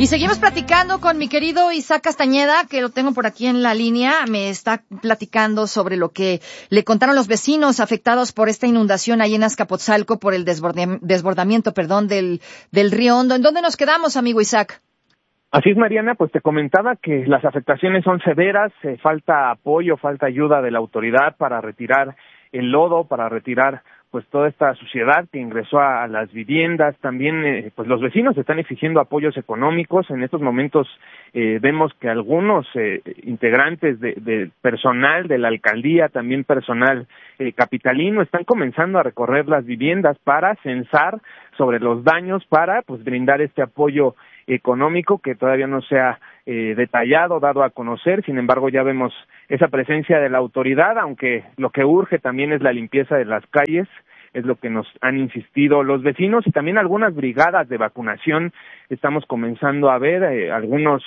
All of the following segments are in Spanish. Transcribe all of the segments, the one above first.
Y seguimos platicando con mi querido Isaac Castañeda, que lo tengo por aquí en la línea. Me está platicando sobre lo que le contaron los vecinos afectados por esta inundación ahí en Azcapotzalco por el desbordamiento del río Hondo. ¿En dónde nos quedamos, amigo Isaac? Así es, Mariana, pues te comentaba que las afectaciones son severas, falta apoyo, falta ayuda de la autoridad para retirar el lodo, para retirar pues toda esta suciedad que ingresó a las viviendas. También pues los vecinos están exigiendo apoyos económicos. En estos momentos vemos que algunos integrantes de personal de la alcaldía, también personal capitalino, están comenzando a recorrer las viviendas para censar sobre los daños, para pues brindar este apoyo económico que todavía no se ha detallado, dado a conocer. Sin embargo, ya vemos esa presencia de la autoridad, aunque lo que urge también es la limpieza de las calles, es lo que nos han insistido los vecinos, y también algunas brigadas de vacunación. Estamos comenzando a ver algunas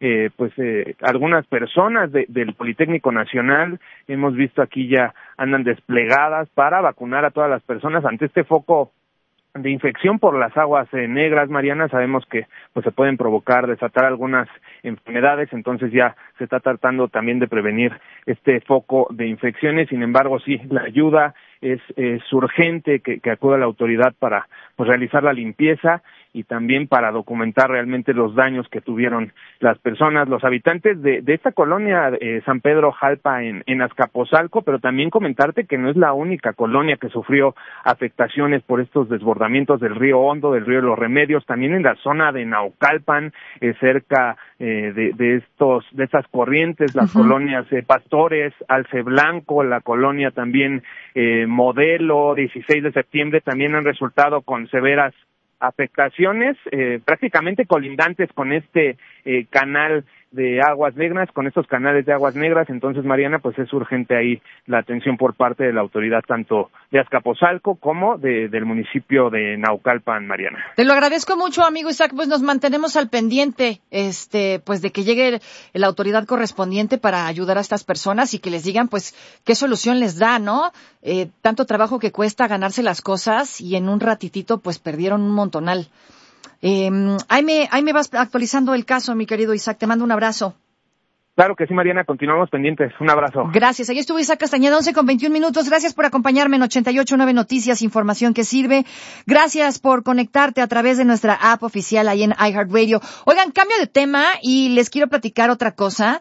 personas del Politécnico Nacional, hemos visto aquí ya andan desplegadas para vacunar a todas las personas ante este foco de infección por las aguas negras, Mariana. Sabemos que pues se pueden desatar algunas enfermedades, entonces ya se está tratando también de prevenir este foco de infecciones. Sin embargo, sí, la ayuda es urgente que acuda la autoridad para pues realizar la limpieza y también para documentar realmente los daños que tuvieron las personas, los habitantes de esta colonia San Pedro Jalpa en Azcapotzalco, pero también comentarte que no es la única colonia que sufrió afectaciones por estos desbordamientos del río Hondo, del río de los Remedios, también en la zona de Naucalpan, cerca de estas corrientes, las colonias Pastores, Alce Blanco, la colonia también Modelo, 16 de septiembre, también han resultado con severas afectaciones, prácticamente colindantes con este canal de aguas negras, con estos canales de aguas negras. Entonces, Mariana, pues es urgente ahí la atención por parte de la autoridad, tanto de Azcapotzalco como del municipio de Naucalpan, Mariana. Te lo agradezco mucho, amigo Isaac, pues nos mantenemos al pendiente, pues de que llegue la autoridad correspondiente para ayudar a estas personas y que les digan, pues, qué solución les da, ¿no? Tanto trabajo que cuesta ganarse las cosas y en un ratitito, pues, perdieron un montonal. Ahí me vas actualizando el caso, mi querido Isaac. Te mando un abrazo. Claro que sí, Mariana. Continuamos pendientes. Un abrazo. Gracias. Ahí estuvo Isaac Castañeda, 11:21. Gracias por acompañarme en 88.9 Noticias, información que sirve. Gracias por conectarte a través de nuestra app oficial ahí en iHeartRadio. Oigan, cambio de tema y les quiero platicar otra cosa.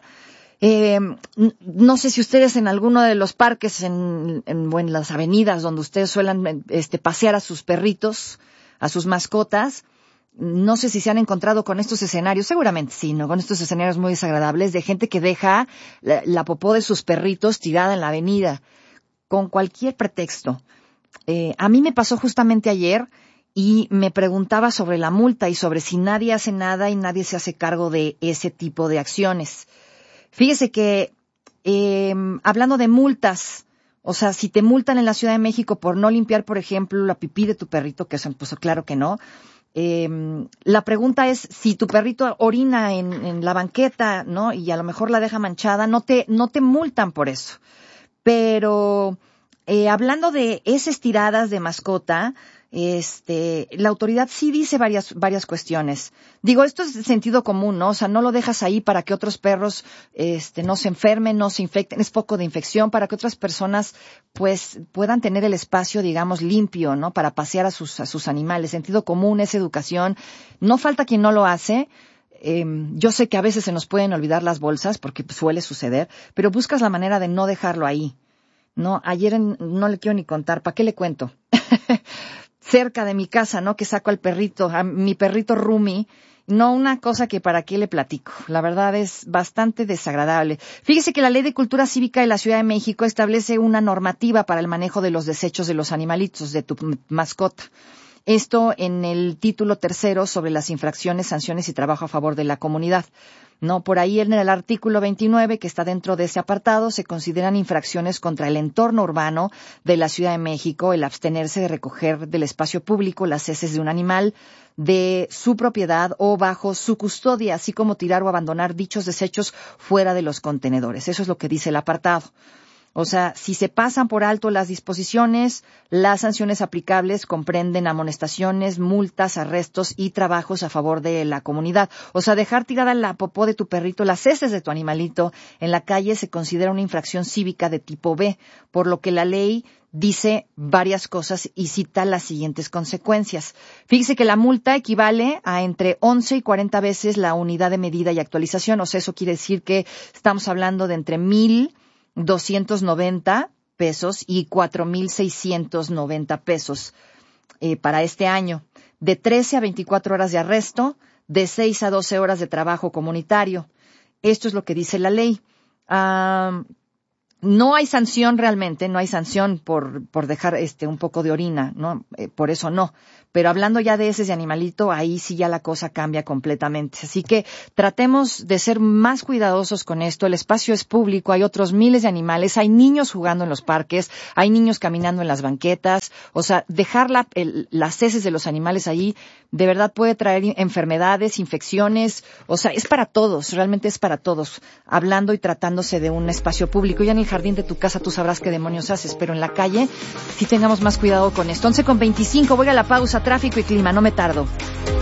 No sé si ustedes en alguno de los parques en las avenidas donde ustedes suelen pasear a sus perritos, a sus mascotas, no sé si se han encontrado con estos escenarios, seguramente sí, ¿no? Con estos escenarios muy desagradables de gente que deja la popó de sus perritos tirada en la avenida, con cualquier pretexto. A mí me pasó justamente ayer y me preguntaba sobre la multa y sobre si nadie hace nada y nadie se hace cargo de ese tipo de acciones. Fíjese que, hablando de multas, o sea, si te multan en la Ciudad de México por no limpiar, por ejemplo, la pipí de tu perrito, que eso, pues claro que no. La pregunta es, si tu perrito orina en la banqueta, ¿no? Y a lo mejor la deja manchada, no te multan por eso. Pero, hablando de esas tiradas de mascota, la autoridad sí dice varias cuestiones. Digo, esto es de sentido común, ¿no? O sea, no lo dejas ahí para que otros perros, no se enfermen, no se infecten, es foco de infección, para que otras personas, pues, puedan tener el espacio, digamos, limpio, ¿no? Para pasear a sus animales. Sentido común, es educación. No falta quien no lo hace. Yo sé que a veces se nos pueden olvidar las bolsas, porque suele suceder, pero buscas la manera de no dejarlo ahí. No, ayer no le quiero ni contar, ¿para qué le cuento? Cerca de mi casa, ¿no? Que saco al perrito, a mi perrito Rumi. No, una cosa que para qué le platico. La verdad es bastante desagradable. Fíjese que la Ley de Cultura Cívica de la Ciudad de México establece una normativa para el manejo de los desechos de los animalitos, de tu mascota. Esto en el título 3 sobre las infracciones, sanciones y trabajo a favor de la comunidad. No, por ahí en el artículo 29, que está dentro de ese apartado, se consideran infracciones contra el entorno urbano de la Ciudad de México el abstenerse de recoger del espacio público las heces de un animal de su propiedad o bajo su custodia, así como tirar o abandonar dichos desechos fuera de los contenedores. Eso es lo que dice el apartado. O sea, si se pasan por alto las disposiciones, las sanciones aplicables comprenden amonestaciones, multas, arrestos y trabajos a favor de la comunidad. O sea, dejar tirada la popó de tu perrito, las heces de tu animalito en la calle se considera una infracción cívica de tipo B, por lo que la ley dice varias cosas y cita las siguientes consecuencias. Fíjese que la multa equivale a entre 11 y 40 veces la unidad de medida y actualización. O sea, eso quiere decir que estamos hablando de entre 1,290 pesos y 4,690 pesos para este año. De 13 a 24 horas de arresto, de 6 a 12 horas de trabajo comunitario. Esto es lo que dice la ley. No hay sanción realmente, no hay sanción por dejar un poco de orina, ¿no? Por eso no. Pero hablando ya de heces de animalito, ahí sí ya la cosa cambia completamente. Así que tratemos de ser más cuidadosos con esto. El espacio es público, hay otros miles de animales, hay niños jugando en los parques, hay niños caminando en las banquetas. O sea, dejar las heces de los animales ahí de verdad puede traer enfermedades, infecciones. O sea, es para todos, realmente es para todos. Hablando y tratándose de un espacio público. Ya en el jardín de tu casa tú sabrás qué demonios haces, pero en la calle sí tengamos más cuidado con esto. 11:25, voy a la pausa, tráfico y clima, no me tardo.